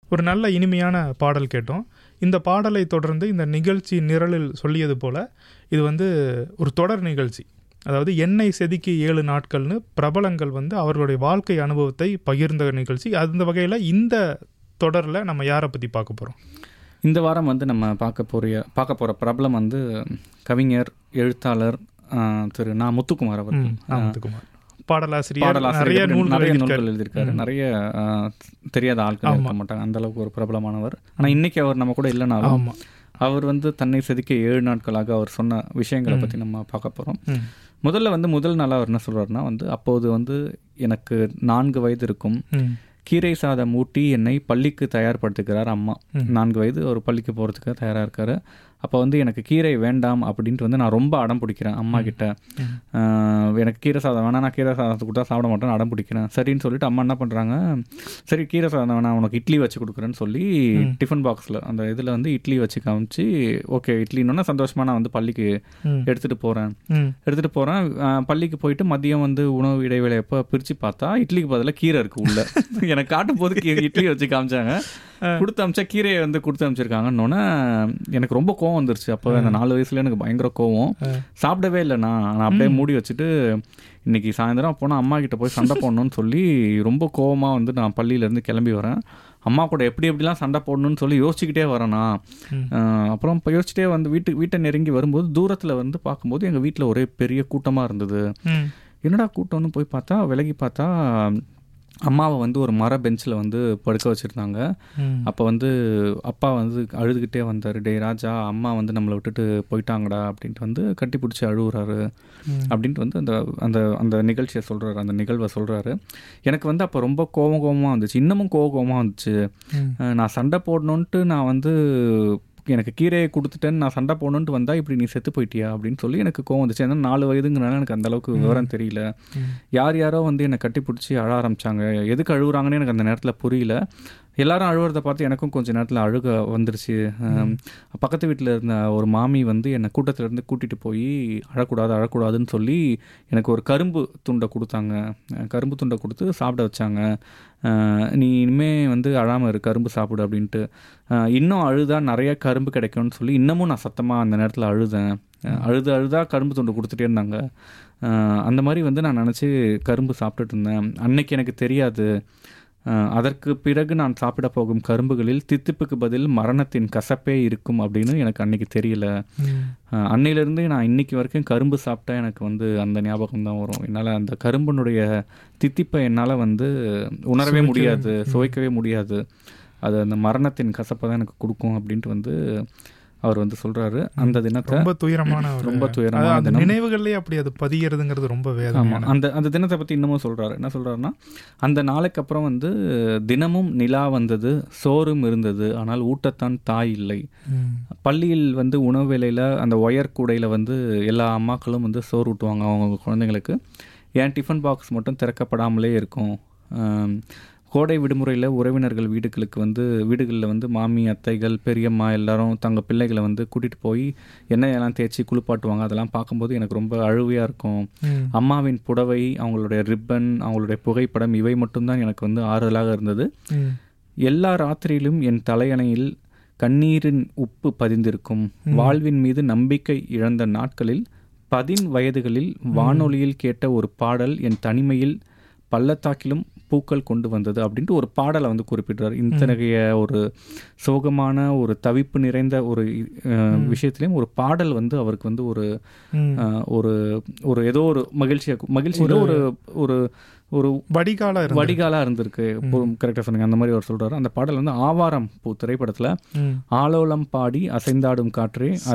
ஒரு நல்ல இனிமையான பாடல் கேட்டோம். இந்த பாடலை தொடர்ந்து இந்த நிகழ்ச்சி நிரலில் சொல்லியது போல் இது ஒரு தொடர் நிகழ்ச்சி. அதாவது எண்ணெய் செதுக்கி 7 நாட்கள்னு பிரபலங்கள் அவர்களுடைய வாழ்க்கை அனுபவத்தை பகிர்ந்த நிகழ்ச்சி. அந்த வகையில் இந்த தொடரில் நம்ம யாரை பற்றி பார்க்க போகிறோம்? இந்த வாரம் நம்ம பார்க்க போகிற பிரபலம் கவிஞர், எழுத்தாளர் திரு நா. முத்துக்குமார் அவர்கள். முத்துக்குமார் பாடலாசிரியர், நிறைய நூல்கள் எழுதியிருக்காரு. நிறைய தெரியாத ஆட்கள் இருக்க மாட்டாங்க, அந்த அளவுக்கு ஒரு பிரபலமானவர். ஆனால் இன்னைக்கு அவர் நம்ம கூட இல்லைனாலும் அவர் தன்னை செதுக்க 7 நாட்களாக அவர் சொன்ன விஷயங்களை பற்றி நம்ம பார்க்க போகிறோம். முதல் நாளாக அவர் என்ன சொல்கிறாருன்னா, அப்போது எனக்கு 4 வயது இருக்கும். கீரை சாதம் ஊட்டி என்னை பள்ளிக்கு தயார்படுத்துகிறார் அம்மா. 4 வயது ஒரு பள்ளிக்கு போகிறதுக்கு தயாராக இருக்காரு. அப்போ எனக்கு கீரை வேண்டாம் அப்படின்ட்டு நான் ரொம்ப அடம் பிடிக்கிறேன் அம்மா கிட்ட. எனக்கு கீரை சாதம் வேணாம், நான் கீரை சாதத்தை கொடுத்தா சாப்பிட மாட்டேன், அடம் பிடிக்கிறேன். சரின்னு சொல்லிட்டு அம்மா என்ன பண்ணுறாங்க, சரி கீரை சாதம் வேணாம், உனக்கு இட்லி வச்சு கொடுக்குறேன்னு சொல்லி டிஃபன் பாக்ஸில் அந்த இதில் இட்லி வச்சு காமிச்சு, ஓகே இட்லின்னு சந்தோஷமாக நான் பள்ளிக்கு எடுத்துகிட்டு போகிறேன். பள்ளிக்கு போயிட்டு மதியம் உணவு இடைவேளை எப்போ பிரித்து பார்த்தா இட்லிக்கு பதிலாக கீரை இருக்குது உள்ள. எனக்கு காட்டும் போது இட்லி வச்சு காமிச்சாங்க, கொடுத்து அமிச்சா கீரையை கொடுத்து அமிச்சிருக்காங்கன்னொன்னே எனக்கு ரொம்ப கோவம் வந்துருச்சு. அப்போ அந்த 4 வயசுல எனக்கு பயங்கர கோவம். சாப்பிடவே இல்லை. நான் அப்படியே மூடி வச்சுட்டு இன்னைக்கு சாயந்தரம் போனால் அம்மா கிட்ட போய் சண்டை போடணும்னு சொல்லி ரொம்ப கோவமாக நான் பள்ளியிலேருந்து கிளம்பி வரேன். அம்மா கூட எப்படிலாம் சண்டை போடணும்னு சொல்லி யோசிச்சுக்கிட்டே வரேன்னா. அப்புறம் இப்போ யோசிச்சுட்டே வீட்டை நெருங்கி வரும்போது தூரத்தில் பார்க்கும்போது எங்கள் வீட்டில் ஒரே பெரிய கூட்டமாக இருந்தது. என்னடா கூட்டம்னு போய் பார்த்தா, விலகி பார்த்தா அம்மாவை ஒரு மர பெஞ்சில் படுக்க வச்சுருந்தாங்க. அப்போ அப்பா அழுதுகிட்டே வந்தார், டே ராஜா அம்மா நம்மளை விட்டுட்டு போயிட்டாங்கடா அப்படின்ட்டு கட்டி பிடிச்சி அழுகுறாரு அப்படின்ட்டு அந்த அந்த அந்த நிகழ்ச்சியை சொல்கிறாரு, அந்த நிகழ்வை சொல்கிறாரு. எனக்கு அப்போ ரொம்ப கோபமாக வந்துச்சு, இன்னமும் கோபமாக வந்துச்சு. நான் சண்டை போடணுன்ட்டு நான் எனக்கு கீரையை கொடுத்துட்டேன்னு நான் சண்டை போடணுன்ட்டு வந்தால் இப்படி நீ செத்து போயிட்டியா அப்படின்னு சொல்லி எனக்கு கோவம் வந்துச்சு. ஏன்னா 4 வயதுங்கிறனால எனக்கு அந்தளவுக்கு விவரம் தெரியல. யாரோ என்னை கட்டி பிடிச்சி அழ ஆரம்பித்தாங்க. எதுக்கு அழுகுறாங்கன்னு எனக்கு அந்த நேரத்தில் புரியல. எல்லாரும் அழுகிறத பார்த்து எனக்கும் கொஞ்சம் நேரத்தில் அழுக வந்துருச்சு. பக்கத்து வீட்டில் இருந்த ஒரு மாமி என்னை கூட்டத்திலேருந்து கூட்டிகிட்டு போய் அழக்கூடாதுன்னு சொல்லி எனக்கு ஒரு கரும்பு துண்டை கொடுத்தாங்க. கரும்பு துண்டை கொடுத்து சாப்பிட வச்சாங்க. நீ இனிமேல் அழாமல் இரு, கரும்பு சாப்பிடு அப்படின்ட்டு. இன்னும் அழுதா நிறைய கரும்பு கிடைக்கும்னு சொல்லி இன்னமும் நான் சத்தமாக அந்த நேரத்தில் அழுதேன். அழுதா கரும்பு துண்டு கொடுத்துட்டே இருந்தாங்க. அந்த மாதிரி நான் நினச்சி கரும்பு சாப்பிட்டுட்டு இருந்தேன். அன்னைக்கு எனக்கு தெரியாது, அதற்கு பிறகு நான் சாப்பிட போகும் கரும்புகளில் தித்திப்புக்கு பதில் மரணத்தின் கசப்பே இருக்கும் அப்படின்னு எனக்கு அன்னைக்கு தெரியல. அன்னையிலேருந்து நான் இன்னைக்கு வரைக்கும் கரும்பு சாப்பிட்டா எனக்கு அந்த ஞாபகம் தான் வரும். என்னால் அந்த கரும்பினுடைய தித்திப்பை என்னால் உணரவே முடியாது, சுவைக்கவே முடியாது. அது அந்த மரணத்தின் கசப்பை தான் எனக்கு கொடுக்கும் அப்படின்ட்டு அவர் சொல்றாரு. அந்த தினத்தை ரொம்ப துயரமான தினம். நினைவுகள்லேயே அப்படி அது பதிகிறதுங்கிறது ரொம்ப வேதனை. அந்த தினத்தை பற்றி இன்னமும் சொல்றாரு. என்ன சொல்றாருன்னா, அந்த நாளைக்கு அப்புறம் தினமும் நிலா வந்தது, சோறும் இருந்தது, ஆனால் ஊட்டத்தான் தாய் இல்லை. பள்ளியில் உணவு வேளையில் அந்த ஒயர் கூடையில் எல்லா அம்மாக்களும் சோறு ஊட்டுவாங்க அவங்க குழந்தைங்களுக்கு. என் டிஃபன் பாக்ஸ் மட்டும் திறக்கப்படாமலே இருக்கும். கோடை விடுமுறையில் உறவினர்கள் வீடுகளில் மாமி, அத்தைகள், பெரியம்மா எல்லாரும் தங்கள் பிள்ளைகளை கூட்டிகிட்டு போய் எண்ணெயெல்லாம் தேய்ச்சி குளிப்பாட்டுவாங்க. அதெல்லாம் பார்க்கும்போது எனக்கு ரொம்ப அழுவையாக இருக்கும். அம்மாவின் புடவை, அவங்களுடைய ரிப்பன், அவங்களுடைய புகைப்படம், இவை மட்டும்தான் எனக்கு ஆறுதலாக இருந்தது. எல்லா ராத்திரியிலும் என் தலையணையில் கண்ணீரின் உப்பு பதிந்திருக்கும். வாழ்வின் மீது நம்பிக்கை இழந்த நாட்களில் 10 வயதுகளில் வானொலியில் கேட்ட ஒரு பாடல் என் தனிமையில் பள்ளத்தாக்கிலும் பூக்கள் கொண்டு வந்தது அப்படின்ட்டு ஒரு பாடலை குறிப்பிடுறார். இத்தகைய ஒரு சோகமான ஒரு தவிப்பு நிறைந்த ஒரு விஷயத்துலேயும் ஒரு பாடல் அவருக்கு ஒரு ஒரு ஏதோ ஒரு மகிழ்ச்சியில் ஒரு ஒரு வடிகாலா இருந்திருக்கு. கரெக்டாக சொன்னீங்க. அந்த மாதிரி அவர் சொல்றாரு. அந்த பாடல் ஆவாரம் பூ திரைப்படத்தில் ஆலோலம் பாடி அசைந்தாடும் காற்றே